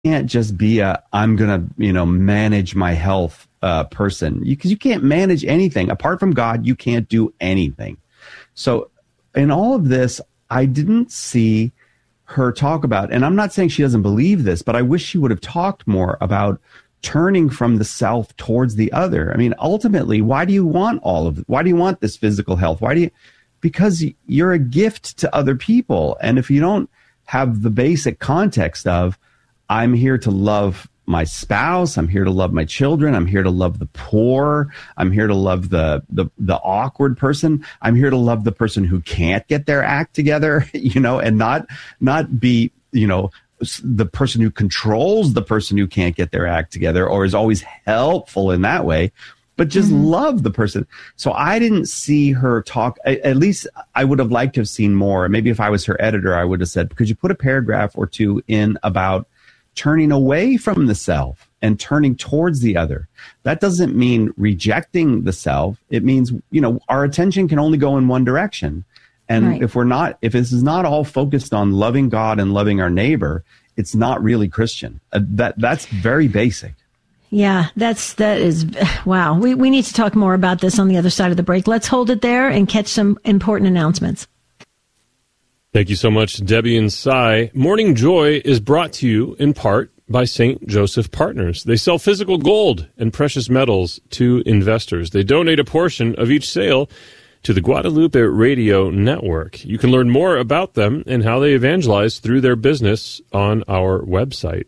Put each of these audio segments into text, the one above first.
can't just be I'm going to, manage my health person, because you can't manage anything. Apart from God, you can't do anything. So in all of this, I didn't see her talk about, and I'm not saying she doesn't believe this, but I wish she would have talked more about turning from the self towards the other. I mean, ultimately, why do you want this physical health? Because you're a gift to other people. And if you don't have the basic context of, I'm here to love my spouse, I'm here to love my children, I'm here to love the poor, I'm here to love the awkward person, I'm here to love the person who can't get their act together, and not be, the person who controls the person who can't get their act together or is always helpful in that way, but just love the person. So I didn't see her talk. At least I would have liked to have seen more. Maybe if I was her editor, I would have said, could you put a paragraph or two in about turning away from the self and turning towards the other? That doesn't mean rejecting the self. It means, our attention can only go in one direction. And right. if this is not all focused on loving God and loving our neighbor, it's not really Christian. That's very basic. Yeah, that is, wow. We need to talk more about this on the other side of the break. Let's hold it there and catch some important announcements. Thank you so much, Debbie and Cy. Morning Joy is brought to you in part by St. Joseph Partners. They sell physical gold and precious metals to investors. They donate a portion of each sale to the Guadalupe Radio Network. You can learn more about them and how they evangelize through their business on our website,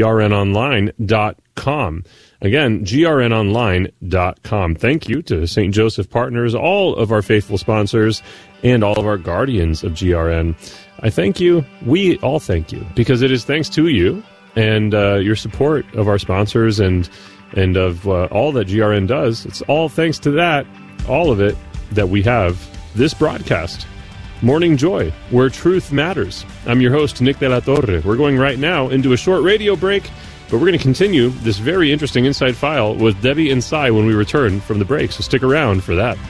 grnonline.com. Again, grnonline.com. Thank you to St. Joseph Partners, all of our faithful sponsors, and all of our guardians of GRN. I thank you. We all thank you, because it is thanks to you and your support of our sponsors and of all that GRN does. It's all thanks to that, all of it, that we have this broadcast, Morning Joy, where truth matters. I'm your host, Nick De La Torre. We're going right now into a short radio break, but we're going to continue this very interesting Inside File with Debbie and Cy when we return from the break, so stick around for that.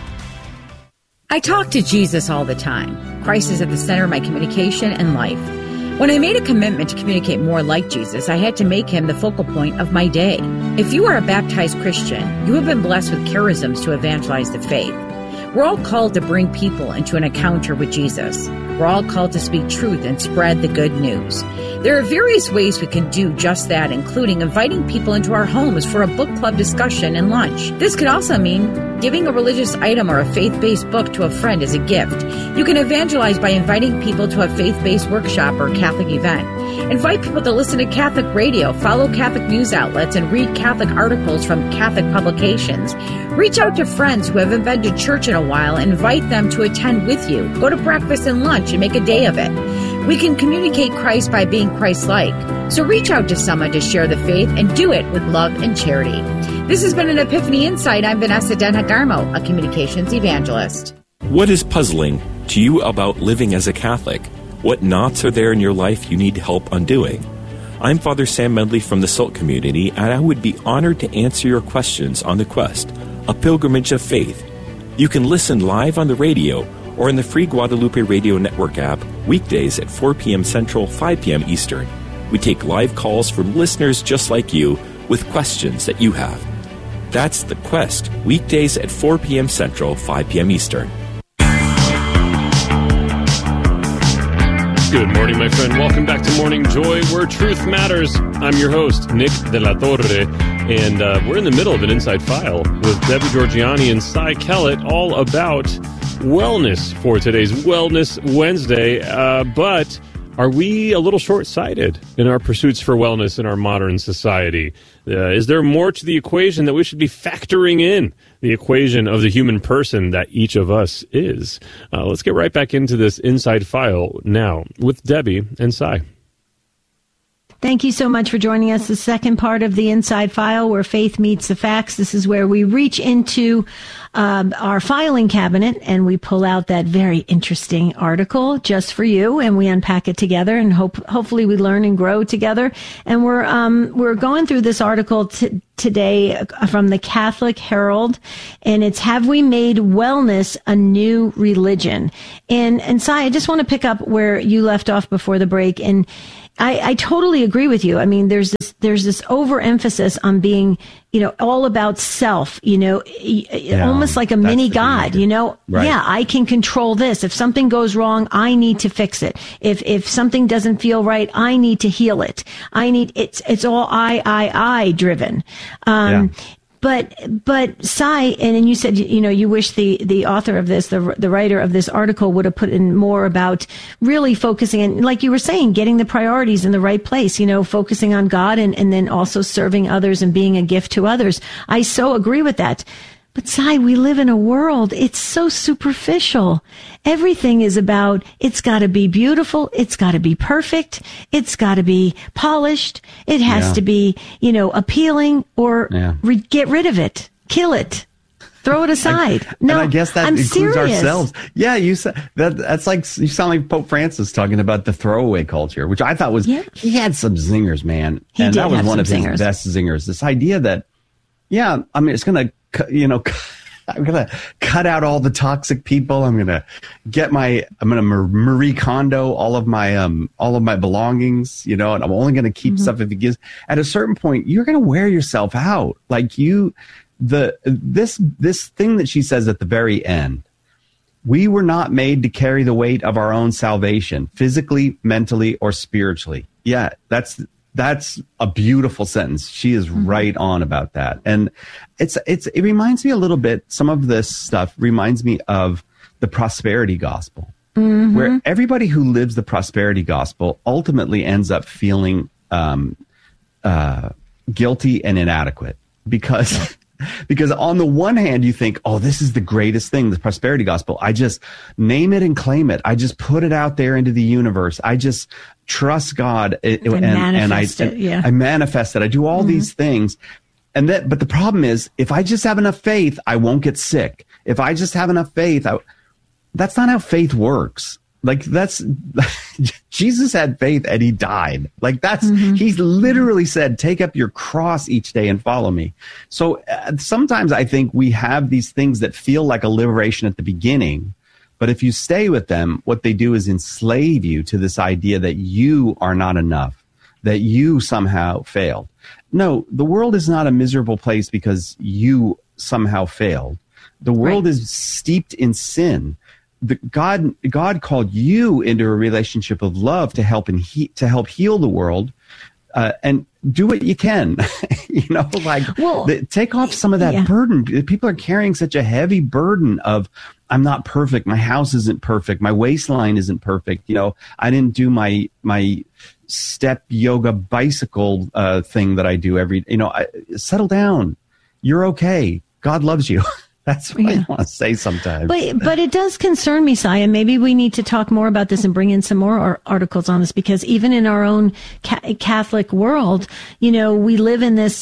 I talk to Jesus all the time. Christ is at the center of my communication and life. When I made a commitment to communicate more like Jesus, I had to make him the focal point of my day. If you are a baptized Christian, you have been blessed with charisms to evangelize the faith. We're all called to bring people into an encounter with Jesus. We're all called to speak truth and spread the good news. There are various ways we can do just that, including inviting people into our homes for a book club discussion and lunch. This could also mean giving a religious item or a faith-based book to a friend as a gift. You can evangelize by inviting people to a faith-based workshop or Catholic event. Invite people to listen to Catholic radio, follow Catholic news outlets, and read Catholic articles from Catholic publications. Reach out to friends who haven't been to church in a while and invite them to attend with you. Go to breakfast and lunch and make a day of it. We can communicate Christ by being Christ-like. So reach out to someone to share the faith and do it with love and charity. This has been an Epiphany Insight. I'm Vanessa Denhagarmo, a communications evangelist. What is puzzling to you about living as a Catholic? What knots are there in your life you need help undoing? I'm Father Sam Medley from the SALT community, and I would be honored to answer your questions on The Quest, a pilgrimage of faith. You can listen live on the radio or in the free Guadalupe Radio Network app weekdays at 4 p.m. Central, 5 p.m. Eastern. We take live calls from listeners just like you with questions that you have. That's The Quest, weekdays at 4 p.m. Central, 5 p.m. Eastern. Good morning, my friend. Welcome back to Morning Joy, where truth matters. I'm your host, Nick De La Torre, and we're in the middle of an Inside File with Debbie Georgiani and Cy Kellett, all about wellness for today's Wellness Wednesday. But are we a little short-sighted in our pursuits for wellness in our modern society? Is there more to the equation that we should be factoring in? The equation of the human person that each of us is. Let's get right back into this Inside File now with Debbie and Cy. Thank you so much for joining us. The second part of the Inside File, where faith meets the facts. This is where we reach into our filing cabinet and we pull out that very interesting article just for you, and we unpack it together, and hopefully we learn and grow together. And we're going through this article today from the Catholic Herald, and it's "Have We Made Wellness a New Religion?" And Cy, I just want to pick up where you left off before the break, and I totally agree with you. I mean, there's this overemphasis on being, all about self, almost like a mini God, Right. Yeah, I can control this. If something goes wrong, I need to fix it. If something doesn't feel right, I need to heal it. It's all I driven. But Cy, and then you said, you wish the author of this, the writer of this article would have put in more about really focusing and, like you were saying, getting the priorities in the right place, focusing on God and then also serving others and being a gift to others. I so agree with that. But Cy, we live in a world, it's so superficial. Everything is about, it's got to be beautiful, it's got to be perfect, it's got to be polished, it has to be, appealing, or get rid of it, kill it, throw it aside. And I guess that includes serious. ourselves. Yeah, you said that's like, you sound like Pope Francis talking about the throwaway culture, which I thought was, he had some zingers, man. And that was one of his best zingers. This idea that, it's going to, I'm going to cut out all the toxic people. I'm going to Marie Kondo all of my belongings, and I'm only going to keep stuff if it gives. At a certain point, you're going to wear yourself out. Like this thing that she says at the very end, we were not made to carry the weight of our own salvation, physically, mentally, or spiritually. Yeah, that's a beautiful sentence. She is right on about that. And it reminds me a little bit, some of this stuff reminds me of the prosperity gospel, where everybody who lives the prosperity gospel ultimately ends up feeling guilty and inadequate because on the one hand, you think, oh, this is the greatest thing, the prosperity gospel. I just name it and claim it. I just put it out there into the universe. I just trust God and I manifest it. I do all these things. But the problem is, if I just have enough faith, I won't get sick. If I just have enough faith, that's not how faith works. Like Jesus had faith and he died. Like he's literally said, take up your cross each day and follow me. So sometimes I think we have these things that feel like a liberation at the beginning, but if you stay with them, what they do is enslave you to this idea that you are not enough, that you somehow failed. No, the world is not a miserable place because you somehow failed. The world is steeped in sin. God called you into a relationship of love to help heal the world, and do what you can. Take off some of that burden. People are carrying such a heavy burden of, I'm not perfect. My house isn't perfect. My waistline isn't perfect. I didn't do my step yoga bicycle thing that I do settle down. You're okay. God loves you. That's what I want to say sometimes. But it does concern me, Cy, and maybe we need to talk more about this and bring in some more articles on this, because even in our own Catholic world, we live in this,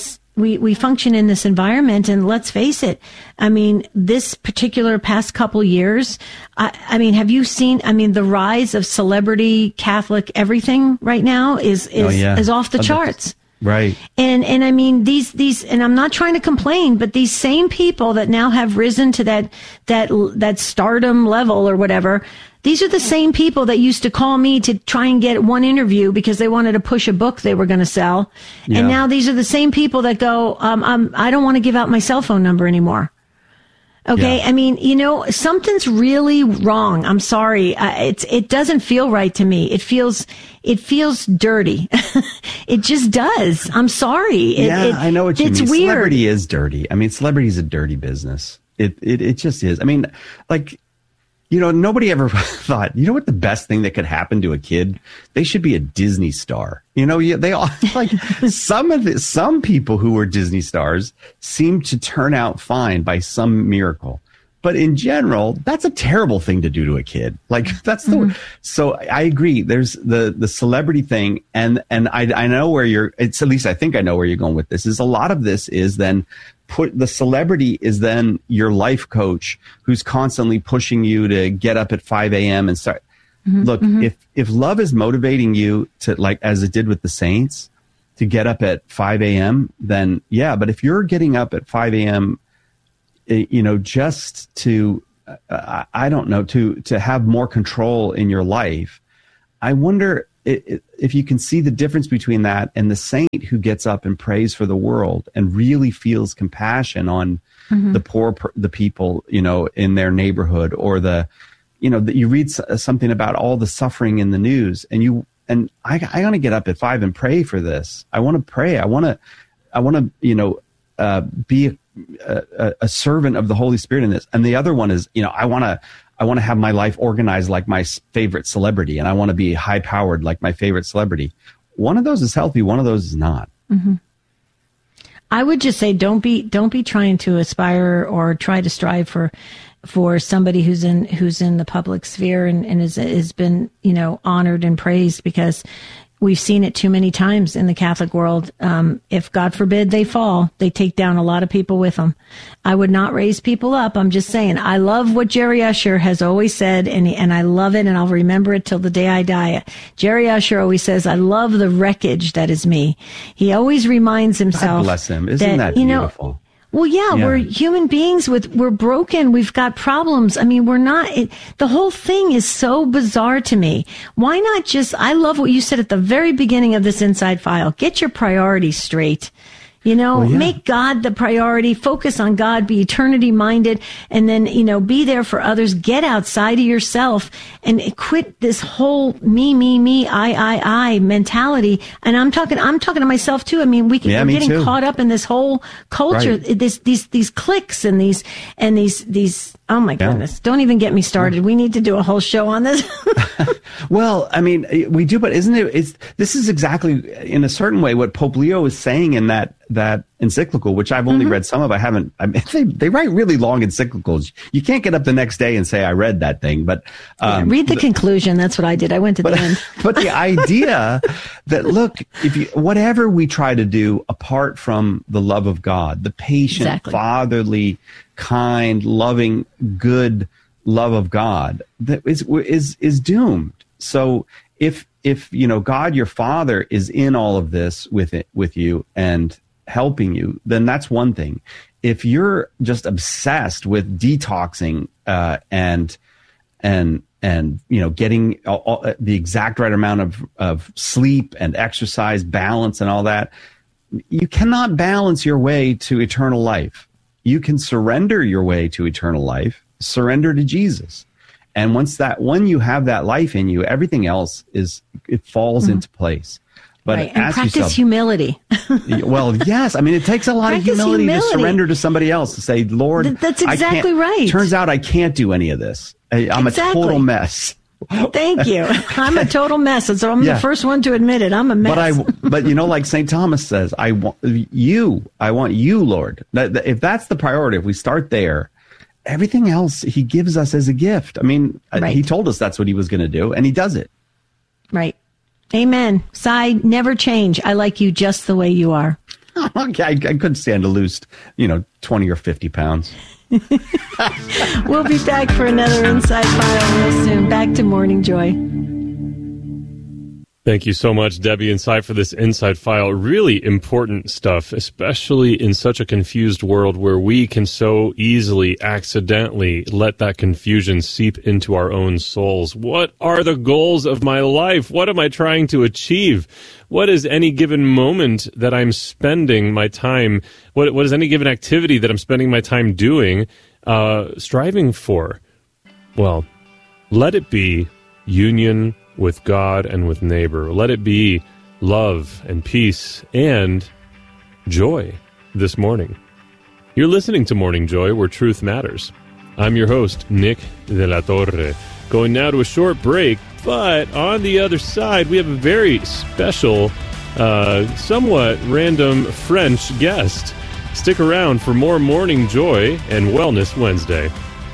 we function in this environment, and let's face it, I mean, this particular past couple years, I mean, have you seen, the rise of celebrity Catholic everything right now is off the charts. Right. And I mean, these, and I'm not trying to complain, but these same people that now have risen to that stardom level or whatever, these are the same people that used to call me to try and get one interview because they wanted to push a book they were going to sell. Yeah. And now these are the same people that go, I don't want to give out my cell phone number anymore. Okay. Yeah. I mean, something's really wrong. I'm sorry. It doesn't feel right to me. It feels dirty. It just does. I'm sorry. I know what you mean. It's weird. Celebrity is dirty. I mean, celebrity is a dirty business. It just is. I mean, like, nobody ever thought, what the best thing that could happen to a kid? They should be a Disney star. They all, like, some people who were Disney stars seem to turn out fine by some miracle. But in general, that's a terrible thing to do to a kid. Like, that's so I agree. There's the celebrity thing. And I know where at least I think I know where you're going with this, is a lot of this is then the celebrity is then your life coach who's constantly pushing you to get up at 5 a.m. and start. Look, if love is motivating you to, like, as it did with the saints, to get up at 5 a.m., then but if you're getting up at 5 a.m., just to, I don't know, to have more control in your life, I wonder if you can see the difference between that and the saint who gets up and prays for the world and really feels compassion on the poor, the people, in their neighborhood, or you read something about all the suffering in the news, and I want to get up at 5 and pray for this. I want to pray. I want to, be a servant of the Holy Spirit in this. And the other one is, I want to have my life organized like my favorite celebrity, and I want to be high powered like my favorite celebrity. One of those is healthy. One of those is not. Mm-hmm. I would just say, don't be trying to aspire or try to strive for somebody who's in the public sphere and has been, honored and praised, because we've seen it too many times in the Catholic world. If, God forbid, they fall, they take down a lot of people with them. I would not raise people up. I'm just saying, I love what Jerry Usher has always said, and I love it, and I'll remember it till the day I die. Jerry Usher always says, I love the wreckage that is me. He always reminds himself. God bless him. Isn't that beautiful? Well, yeah, we're human beings we're broken. We've got problems. I mean, the whole thing is so bizarre to me. Why not I love what you said at the very beginning of this Inside File. Get your priorities straight. Make God the priority, focus on God, be eternity minded, and then, be there for others. Get outside of yourself and quit this whole me, I mentality. And I'm talking to myself too. I mean, we're getting caught up in this whole culture, right. These cliques and these, oh my goodness. Don't even get me started. We need to do a whole show on this. Well, I mean, we do, but this is exactly in a certain way what Pope Leo is saying in that encyclical, which I've only read some of. They write really long encyclicals. You can't get up the next day and say, I read that thing, but, read the conclusion. That's what I did. I went to the end. But the idea that, look, whatever we try to do apart from the love of God, the patient, fatherly, kind, loving, good love of God, that is doomed. So if God, your Father, is in all of this with you and helping you, then that's one thing. If you're just obsessed with detoxing and getting the exact right amount of sleep and exercise, balance, and all that, you cannot balance your way to eternal life. You can surrender your way to eternal life. Surrender to Jesus. And when you have that life in you, everything else falls into place. But right. And practice humility. Well, yes. I mean, it takes a lot of humility to surrender to somebody else, to say, Lord, that's exactly right. Turns out I can't do any of this. I'm a total mess. Thank you. I'm a total mess. So I'm the first one to admit it. I'm a mess. But like St. Thomas says, I want you, Lord. If that's the priority, if we start there, everything else he gives us as a gift. I mean, he told us that's what he was going to do, and he does it. Right. Amen. Cy, never change. I like you just the way you are. Okay, I couldn't stand to lose, 20 or 50 pounds. We'll be back for another Inside File real soon. Back to Morning Joy. Thank you so much, Debbie and Cy, for this Inside File. Really important stuff, especially in such a confused world where we can so easily, accidentally let that confusion seep into our own souls. What are the goals of my life? What am I trying to achieve? What is any given moment that I'm spending my time? What is any given activity that I'm spending my time doing, striving for? Well, let it be union with God and with neighbor. Let it be love and peace and joy this morning. You're listening to Morning Joy, where truth matters. I'm your host, Nick de la Torre. Going now to a short break, but on the other side, we have a very special, somewhat random French guest. Stick around for more Morning Joy and Wellness Wednesday.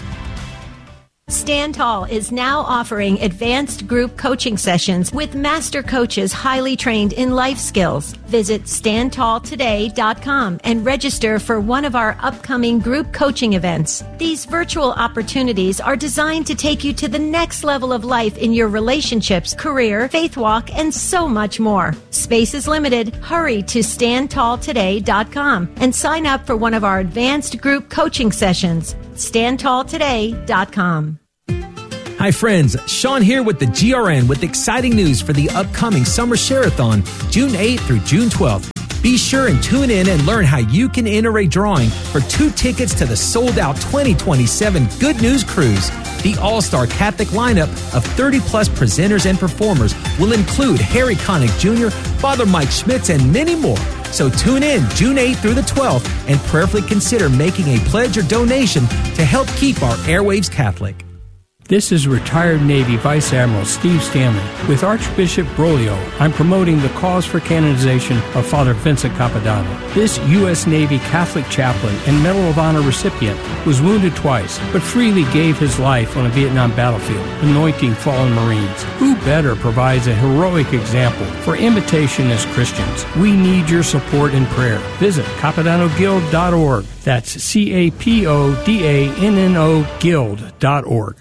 Stand Tall is now offering advanced group coaching sessions with master coaches highly trained in life skills. Visit standtalltoday.com and register for one of our upcoming group coaching events. These virtual opportunities are designed to take you to the next level of life in your relationships, career, faith walk, and so much more. Space is limited. Hurry to standtalltoday.com and sign up for one of our advanced group coaching sessions. standtalltoday.com. Hi friends, Sean here with the GRN with exciting news for the upcoming Summer Share-a-thon, June 8th through June 12th. Be sure and tune in and learn how you can enter a drawing for 2 tickets to the sold-out 2027 Good News Cruise. The all-star Catholic lineup of 30-plus presenters and performers will include Harry Connick Jr., Father Mike Schmitz, and many more. So tune in June 8th through the 12th and prayerfully consider making a pledge or donation to help keep our airwaves Catholic. This is retired Navy Vice Admiral Steve Stanley. With Archbishop Broglio, I'm promoting the cause for canonization of Father Vincent Capodanno. This U.S. Navy Catholic chaplain and Medal of Honor recipient was wounded twice, but freely gave his life on a Vietnam battlefield, anointing fallen Marines. Who better provides a heroic example for imitation as Christians? We need your support and prayer. Visit CapodannoGuild.org. That's CAPODANNO Guild.org.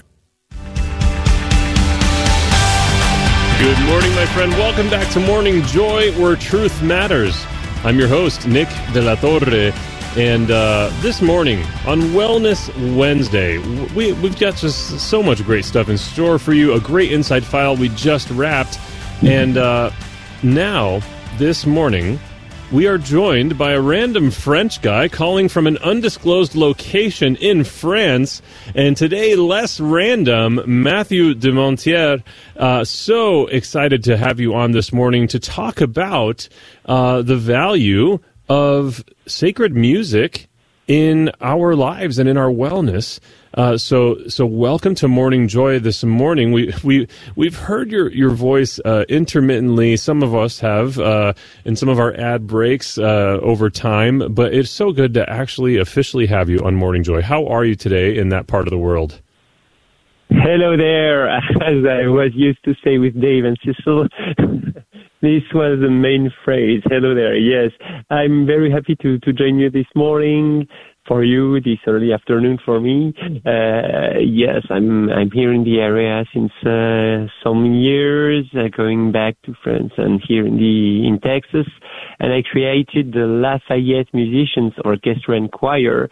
Good morning, my friend. Welcome back to Morning Joy, where truth matters. I'm your host, Nick De La Torre, and this morning on Wellness Wednesday, we've got just so much great stuff in store for you. A great Inside File we just wrapped, and now, this morning, we are joined by a random French guy calling from an undisclosed location in France. And today, less random, Matthew Demontier. So excited to have you on this morning to talk about the value of sacred music in our lives and in our wellness. So welcome to Morning Joy this morning. We've heard your voice intermittently. Some of us have in some of our ad breaks over time, but it's so good to actually officially have you on Morning Joy. How are you today in that part of the world? Hello there, as I was used to say with Dave and Cecil. This was the main phrase. Hello there. Yes, I'm very happy to join you this morning. For you, this early afternoon for me. Yes, I'm here in the area since some years, going back to France and here in Texas. And I created the Lafayette Musicians Orchestra and Choir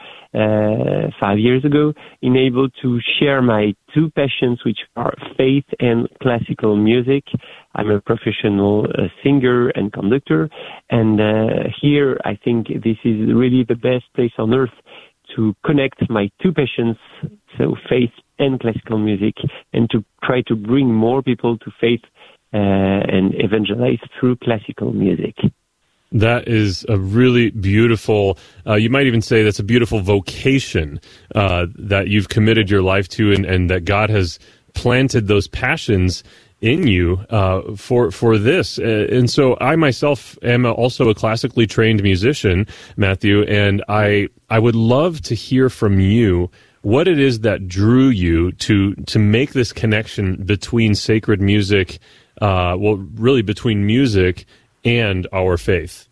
5 years ago, enabled to share my 2 passions, which are faith and classical music. I'm a professional singer and conductor, and here I think this is really the best place on earth to connect my 2 passions, so faith and classical music, and to try to bring more people to faith and evangelize through classical music. That is a really beautiful, you might even say that's a beautiful vocation that you've committed your life to, and that God has planted those passions in you for this. And so I myself am also a classically trained musician, Matthew, and I would love to hear from you what it is that drew you to make this connection between sacred music, really between music and our faith.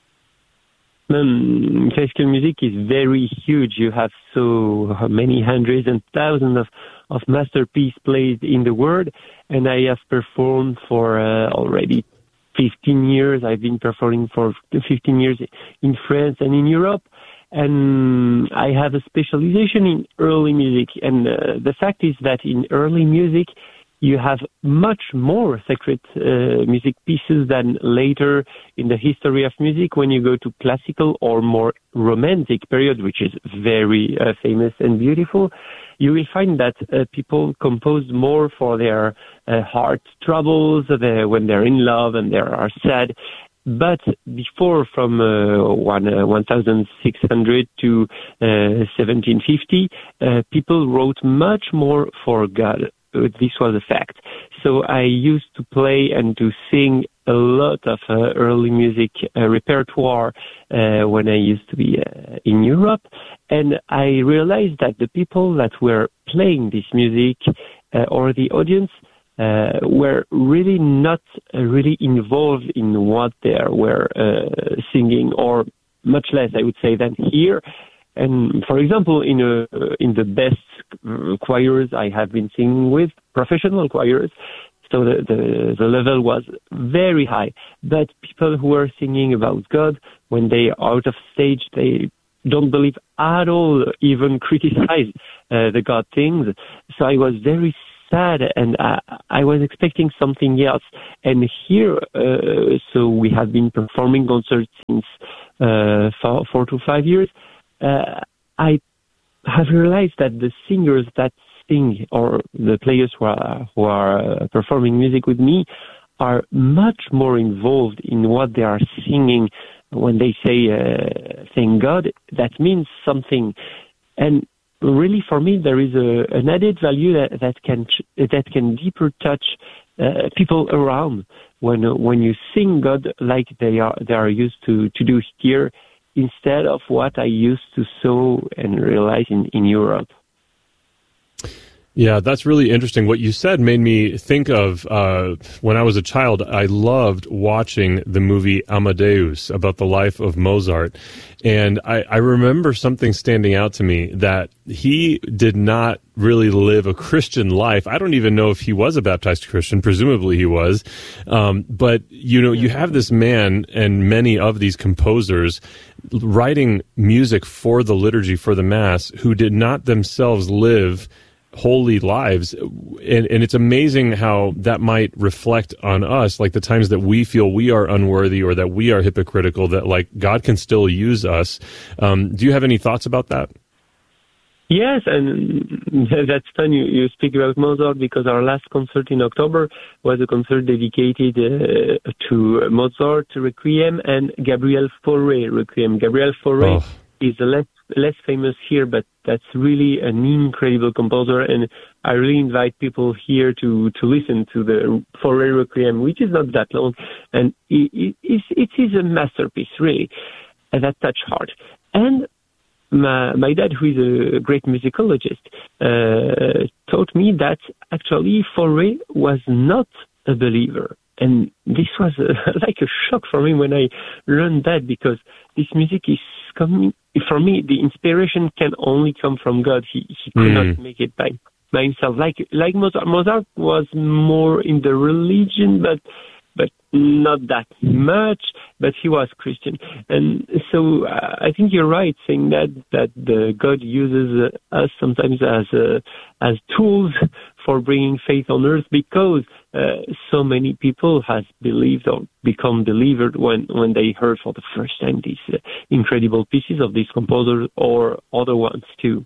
Classical music is very huge. You have so many hundreds and thousands of masterpieces played in the world, and I have performed for already 15 years. I've been performing for 15 years in France and in Europe, and I have a specialization in early music. And the fact is that in early music, you have much more sacred music pieces than later in the history of music. When you go to classical or more romantic period, which is very famous and beautiful, you will find that people compose more for their heart troubles, when they're in love and they are sad. But before, from 1600 to 1750, people wrote much more for God. This was a fact. So I used to play and to sing a lot of early music repertoire when I used to be in Europe. And I realized that the people that were playing this music or the audience were really not really involved in what they were singing, or much less, I would say, than here. And for example, in the best choirs I have been singing with, professional choirs, so the level was very high. But people who were singing about God, when they are out of stage, they don't believe at all, even criticize the God things. So I was very sad, and I was expecting something else. And here, so we have been performing concerts since 4 to 5 years. I have realized that the singers that sing, or the players who are performing music with me, are much more involved in what they are singing. When they say "thank God," that means something. And really, for me, there is an added value that can deeper touch people around when you sing God like they are used to do here, instead of what I used to saw and realize in Europe. Yeah, that's really interesting. What you said made me think of when I was a child, I loved watching the movie Amadeus about the life of Mozart. And I remember something standing out to me, that he did not really live a Christian life. I don't even know if he was a baptized Christian. Presumably he was. But, you have this man and many of these composers writing music for the liturgy, for the Mass, who did not themselves live holy lives, and it's amazing how that might reflect on us, like the times that we feel we are unworthy or that we are hypocritical, that like God can still use us. Do you have any thoughts about that? Yes, and that's fun you speak about Mozart, because our last concert in October was a concert dedicated to Mozart Requiem and Gabriel Fauré Requiem. Gabriel Fauré is less famous here, but that's really an incredible composer, and I really invite people here to listen to the Fauré Requiem, which is not that long, and it is a masterpiece, really, and that touch hard. And my dad, who is a great musicologist, taught me that actually Fauré was not a believer. And this was like a shock for me when I learned that, because this music is coming, for me, the inspiration can only come from God. He could not make it by himself. Like Mozart. Mozart was more in the religion, but not that much, but he was Christian. And so I think you're right saying that God uses us sometimes as tools for bringing faith on earth, because so many people has believed or become believers when they heard for the first time these incredible pieces of these composers or other ones too.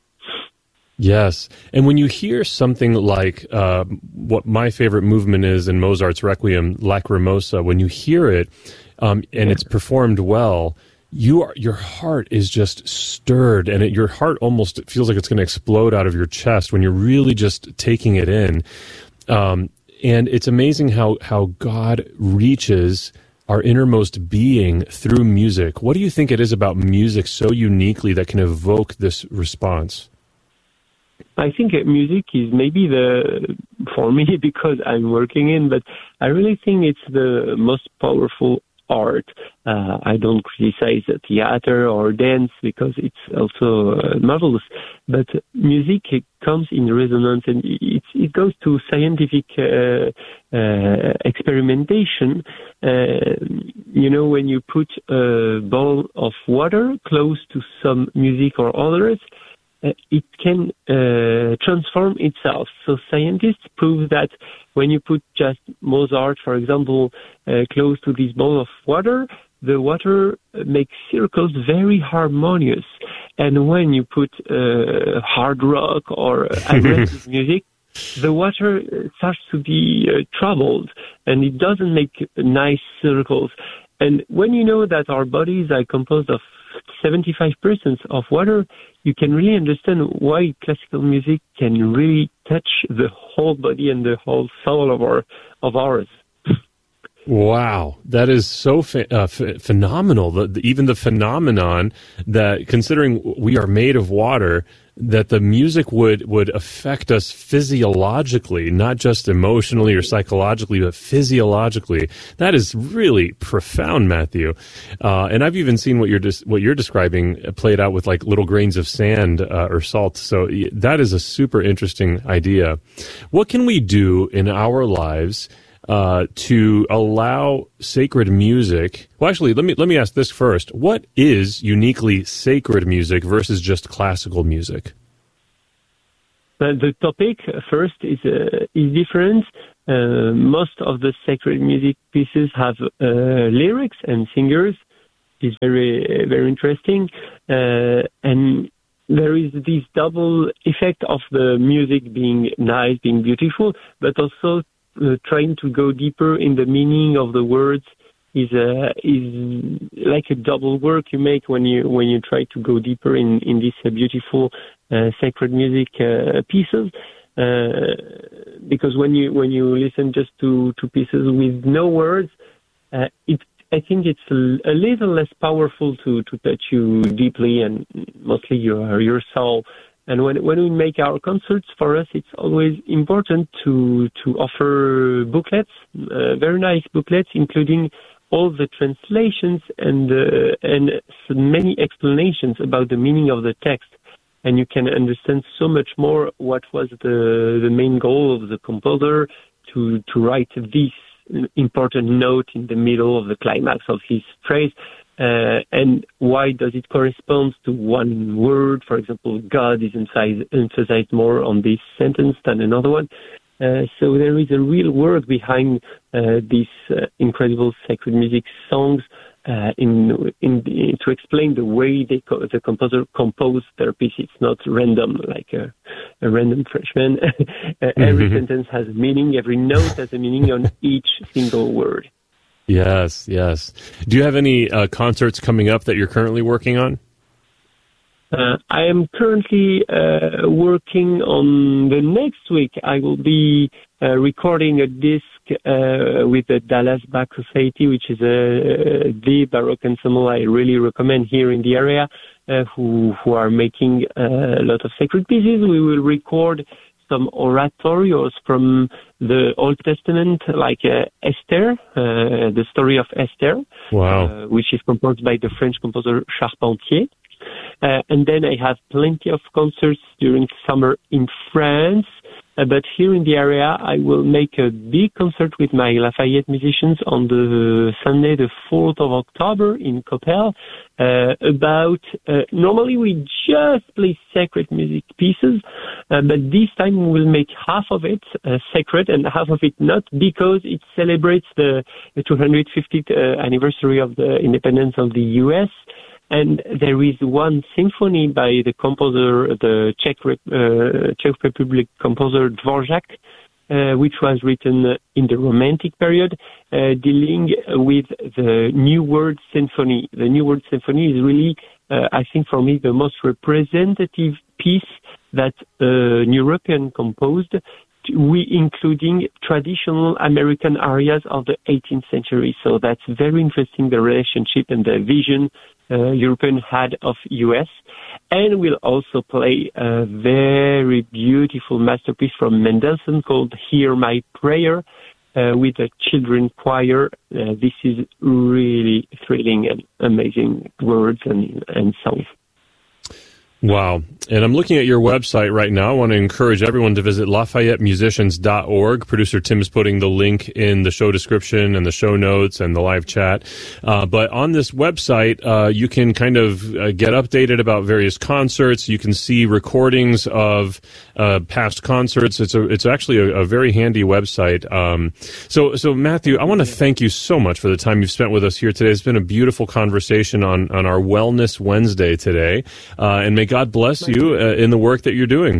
Yes. And when you hear something like what my favorite movement is in Mozart's Requiem, Lacrimosa, when you hear it and it's performed well, your heart is just stirred, and your heart almost feels like it's going to explode out of your chest when you're really just taking it in. And it's amazing how God reaches our innermost being through music. What do you think it is about music so uniquely that can evoke this response? I think music is maybe for me, because I'm working in, but I really think it's the most powerful art. I don't criticize theater or dance, because it's also marvelous, but music comes in resonance, and it goes to scientific experimentation. When you put a bowl of water close to some music or others, it can transform itself. So scientists prove that when you put just Mozart, for example, close to this bowl of water, the water makes circles very harmonious. And when you put hard rock or aggressive music, the water starts to be troubled, and it doesn't make nice circles. And when you know that our bodies are composed of 75% of water, you can really understand why classical music can really touch the whole body and the whole soul of ours. Wow, that is so phenomenal. Even the phenomenon that, considering we are made of water, that the music would affect us physiologically, not just emotionally or psychologically, but physiologically. That is really profound, Matthew. And I've even seen what you're describing played out with like little grains of sand or salt. So that is a super interesting idea. What can we do in our lives to allow sacred music? Well, actually, let me ask this first. What is uniquely sacred music versus just classical music? The topic first is different. Most of the sacred music pieces have lyrics and singers. It's very, very interesting. And there is this double effect of the music being nice, being beautiful, but also trying to go deeper in the meaning of the words is like a double work you make when you try to go deeper in these beautiful sacred music pieces. Because when you listen just to pieces with no words, I think it's a little less powerful to touch you deeply and mostly your soul. And when we make our concerts, for us, it's always important to offer booklets, very nice booklets, including all the translations and many explanations about the meaning of the text. And you can understand so much more what was the main goal of the composer to write this important note in the middle of the climax of his phrase, and why does it correspond to one word? For example, God is emphasized more on this sentence than another one. So there is a real work behind these incredible sacred music songs to explain the way the composer composed their piece. It's not random, like a random freshman. Every sentence has a meaning. Every note has a meaning on each single word. Yes. Do you have any concerts coming up that you're currently working on? I am currently working on the next week. I will be recording a disc with the Dallas Bach Society, which is the Baroque ensemble I really recommend here in the area, who are making a lot of sacred pieces. We will record some oratorios from the Old Testament, like Esther, the story of Esther, wow, which is composed by the French composer Charpentier. And then I have plenty of concerts during summer in France. But here in the area, I will make a big concert with my Lafayette musicians on the Sunday, the 4th of October in Coppell, normally we just play sacred music pieces, but this time we will make half of it sacred and half of it not, because it celebrates the 250th anniversary of the independence of the U.S., and there is one symphony by the composer, the Czech Republic composer Dvorak, which was written in the Romantic period, dealing with the New World Symphony. The New World Symphony is really, I think for me, the most representative piece that an European composed, including traditional American areas of the 18th century. So that's very interesting, the relationship and the vision European had of US. And we'll also play a very beautiful masterpiece from Mendelssohn called Hear My Prayer with a children choir. This is really thrilling and amazing words and songs. Wow. And I'm looking at your website right now. I want to encourage everyone to visit LafayetteMusicians.org. Producer Tim is putting the link in the show description and the show notes and the live chat. But on this website, you can kind of get updated about various concerts. You can see recordings of past concerts. It's actually a very handy website. So Matthew, I want to thank you so much for the time you've spent with us here today. It's been a beautiful conversation on our Wellness Wednesday today. And may God bless you in the work that you're doing.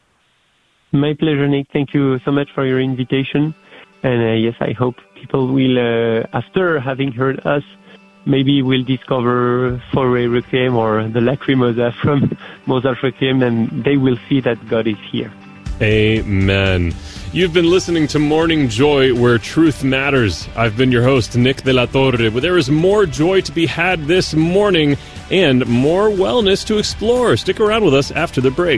My pleasure, Nick. Thank you so much for your invitation. And yes, I hope people will, after having heard us, maybe will discover Fauré Requiem or the Lacrimosa from Mozart Requiem, and they will see that God is here. Amen. You've been listening to Morning Joy, where truth matters. I've been your host, Nick de la Torre. But there is more joy to be had this morning and more wellness to explore. Stick around with us after the break.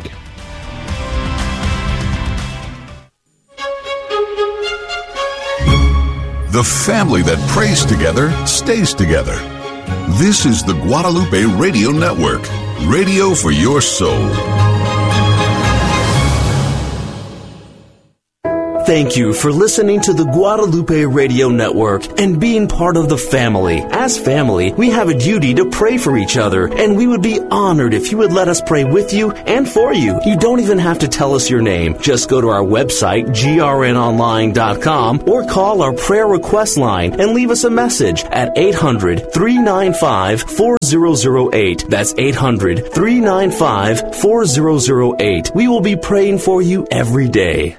The family that prays together stays together. This is the Guadalupe Radio Network, radio for your soul. Thank you for listening to the Guadalupe Radio Network and being part of the family. As family, we have a duty to pray for each other, and we would be honored if you would let us pray with you and for you. You don't even have to tell us your name. Just go to our website, grnonline.com, or call our prayer request line and leave us a message at 800-395-4008. That's 800-395-4008. We will be praying for you every day.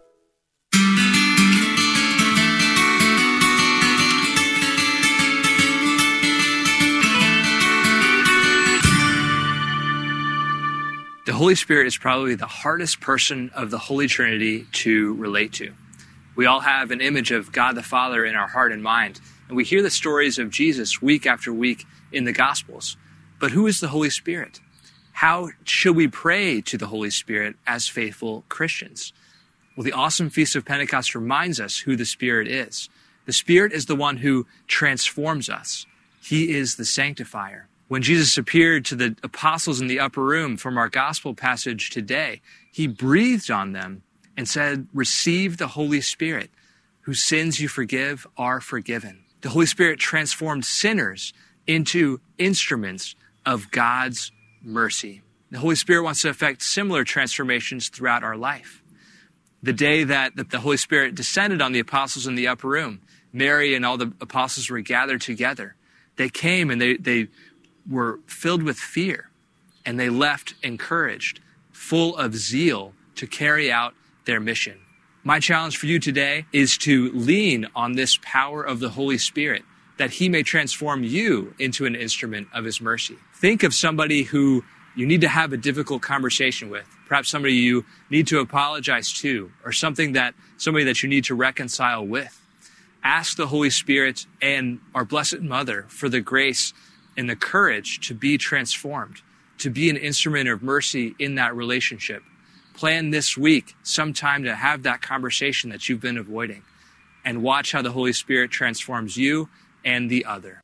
The Holy Spirit is probably the hardest person of the Holy Trinity to relate to. We all have an image of God the Father in our heart and mind, and we hear the stories of Jesus week after week in the Gospels. But who is the Holy Spirit? How should we pray to the Holy Spirit as faithful Christians? Well, the awesome Feast of Pentecost reminds us who the Spirit is. The Spirit is the one who transforms us. He is the sanctifier. When Jesus appeared to the apostles in the upper room from our gospel passage today, he breathed on them and said, "Receive the Holy Spirit, whose sins you forgive are forgiven." The Holy Spirit transformed sinners into instruments of God's mercy. The Holy Spirit wants to effect similar transformations throughout our life. The day that the Holy Spirit descended on the apostles in the upper room, Mary and all the apostles were gathered together. They came and they were filled with fear, and they left encouraged, full of zeal to carry out their mission. My challenge for you today is to lean on this power of the Holy Spirit, that he may transform you into an instrument of his mercy. Think of somebody who you need to have a difficult conversation with, perhaps somebody you need to apologize to, or somebody that you need to reconcile with. Ask the Holy Spirit and our Blessed Mother for the grace and the courage to be transformed, to be an instrument of mercy in that relationship. Plan this week sometime to have that conversation that you've been avoiding, and watch how the Holy Spirit transforms you and the other.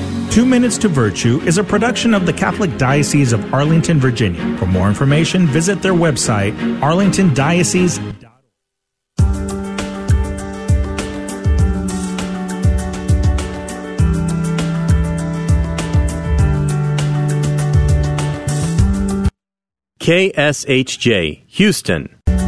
2 Minutes to Virtue is a production of the Catholic Diocese of Arlington, Virginia. For more information, visit their website, arlingtondiocese.org. KSHJ, Houston.